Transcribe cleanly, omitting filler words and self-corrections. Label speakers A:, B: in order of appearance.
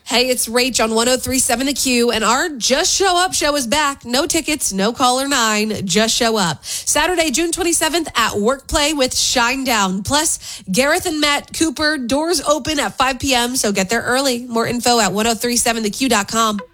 A: Hey, it's Rach on 103.7 The Q, and our Just Show Up show is back. No tickets, no caller 9, just show up. Saturday, June 27th at Workplay with Shinedown. Plus, Gareth and Matt Cooper, doors open at 5 p.m., so get there early. More info at 1037theq.com.